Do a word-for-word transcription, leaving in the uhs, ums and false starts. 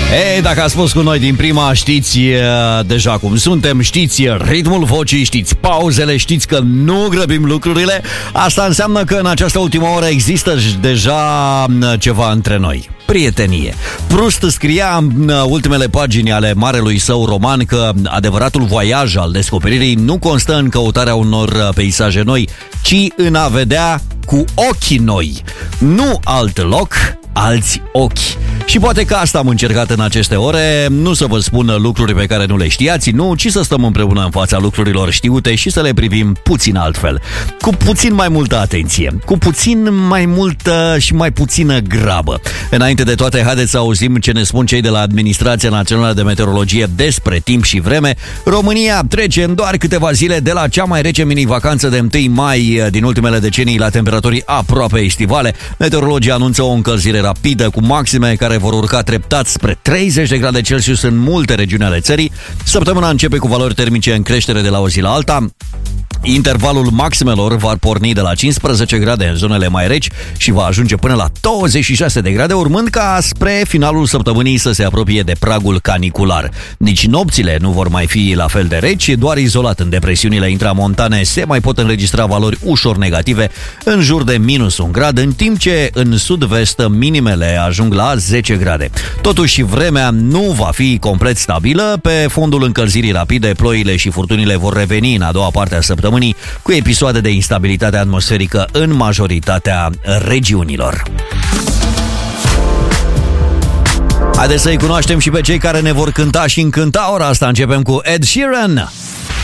Ei, dacă ați fost cu noi din prima, știți deja cum suntem, știți ritmul vocii, știți pauzele, știți că nu grăbim lucrurile. Asta înseamnă că în această ultimă oră există deja ceva între noi. Prietenie. Proust scria în ultimele pagini ale marelui său roman că adevăratul voiaj al descoperirii nu constă în căutarea unor peisaje noi, ci în a vedea cu ochii noi. Nu alt loc, alți ochi. Și poate că asta am încercat în aceste ore, nu să vă spun lucruri pe care nu le știați, nu, ci să stăm împreună în fața lucrurilor știute și să le privim puțin altfel. Cu puțin mai multă atenție, cu puțin mai multă și mai puțină grabă. Înainte de toate, haideți să auzim ce ne spun cei de la Administrația Națională de Meteorologie despre timp și vreme. România trece în doar câteva zile de la cea mai rece mini-vacanță de întâi mai din ultimele decenii la temperaturi aproape estivale. Meteorologii anunță o încălzire rapidă cu maxime care vor urca treptat spre treizeci de grade Celsius în multe regiuni ale țării. Săptămâna începe cu valori termice în creștere de la o zi la alta. Intervalul maximelor va porni de la cincisprezece grade în zonele mai reci și va ajunge până la douăzeci și șase de grade, urmând ca spre finalul săptămânii să se apropie de pragul canicular. Nici nopțile nu vor mai fi la fel de reci, doar izolat în depresiunile intramontane se mai pot înregistra valori ușor negative, în jur de minus un grad, în timp ce în sud-vest minimele ajung la zece grade. Totuși, vremea nu va fi complet stabilă. Pe fondul încălzirii rapide, ploile și furtunile vor reveni în a doua parte a săptămânii, cu episoade de instabilitate atmosferică în majoritatea regiunilor. Haideți să-i cunoaștem și pe cei care ne vor cânta și încânta ora asta. Începem cu Ed Sheeran.